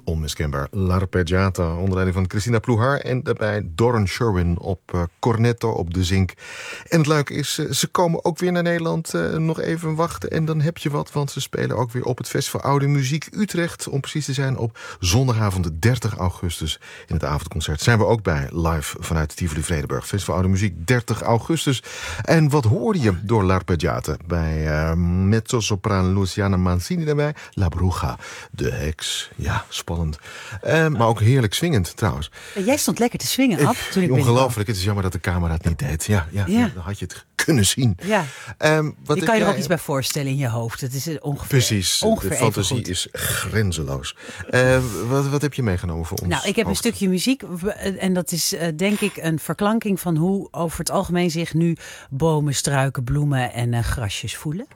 onmiskenbaar L'Arpeggiata onder leiding van Christina Ploegar en daarbij Doran Sherwin op cornetto op de zink. En het leuke is, ze komen ook weer naar Nederland. Nog even wachten en dan heb je wat, want ze spelen ook weer op het Festival Oude Muziek Utrecht, om precies te zijn op zondagavond 30 augustus. In het avondconcert zijn we ook bij, live vanuit Tivoli Vredenburg. Festival Oude Muziek 30 augustus. En wat hoorde je door L'Arpeggiata? Bij mezzo-sopraan Luciana Mancini daarbij. La Bruja, de heks. Ja, spannend. Maar ook heerlijk swingend trouwens. Jij stond lekker te swingen, Ab, toen ik ongelooflijk, het is jammer dat de camera het niet deed. Ja. Dan had je het kunnen zien. Ja. Je kan je er ook iets bij voorstellen in je hoofd. Het is ongeveer. Precies, ongeveer de fantasie is grenzeloos. Wat heb je meegenomen voor ons? Nou, ik heb een stukje muziek. En dat is denk ik een verklanking van hoe over het algemeen zich nu bomen, struiken, bloemen en grasjes voelen.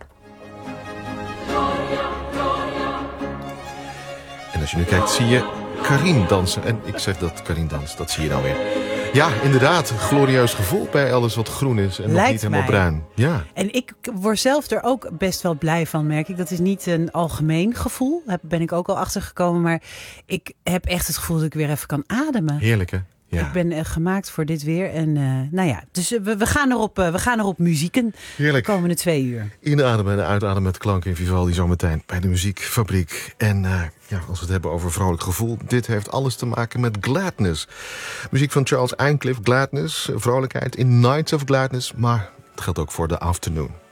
En als je nu kijkt, zie je Karin dansen. En ik zeg dat Karin danst, dat zie je nou weer. Ja, inderdaad, glorieus gevoel bij alles wat groen is en nog niet helemaal bruin. Ja. En ik word zelf er ook best wel blij van, merk ik. Dat is niet een algemeen gevoel, daar ben ik ook al achter gekomen. Maar ik heb echt het gevoel dat ik weer even kan ademen. Heerlijk, hè? Ja. Ik ben gemaakt voor dit weer. En dus we gaan erop muzieken. Heerlijk. De komende 2 uur. Inademen en uitademen met klanken in Vivaldi zometeen bij de Muziekfabriek. En als we het hebben over vrolijk gevoel, dit heeft alles te maken met Gladness. Muziek van Charles Eindcliffe, Gladness, vrolijkheid in Nights of Gladness. Maar het geldt ook voor The Afternoon.